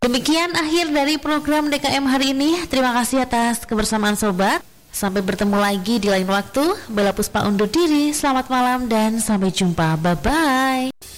Demikian akhir dari program DKM hari ini. Terima kasih atas kebersamaan sobat. Sampai bertemu lagi di lain waktu. Bella Puspa undur diri. Selamat malam dan sampai jumpa. Bye-bye.